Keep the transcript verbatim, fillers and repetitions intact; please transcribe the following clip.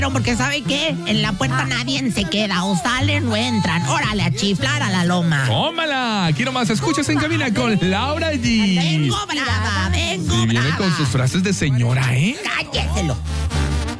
porque ¿sabe qué? En la puerta nadie se queda, o salen o entran. Órale, a chiflar a la loma. ¡Tómala! Aquí nomás escuchas en cabina con Laura G. Vengo brava, vengo Y viene brava. con sus frases de señora, ¿eh? Cálleselo.